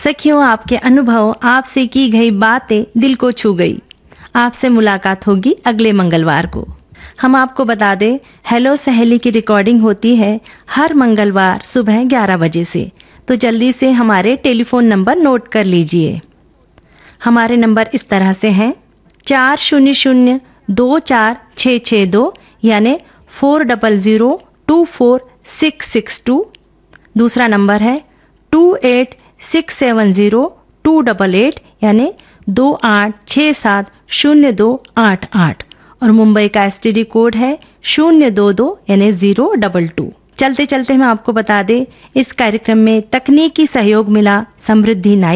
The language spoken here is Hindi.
सखियों, आपके अनुभव, आपसे की गई बातें दिल को छू गई। आपसे मुलाकात होगी अगले मंगलवार को। हम आपको बता दें, हेलो सहेली की रिकॉर्डिंग होती है हर मंगलवार सुबह 11 बजे से। तो जल्दी से हमारे टेलीफोन नंबर नोट कर लीजिए। हमारे नंबर इस तरह से हैं 40024662 यानी 40024662। दूसरा नंबर है 28670288 यानी 28670288। और मुंबई का STD कोड है 022 यानी 022। चलते चलते मैं आपको बता दें, इस कार्यक्रम में तकनीकी सहयोग मिला समृद्धि नाइक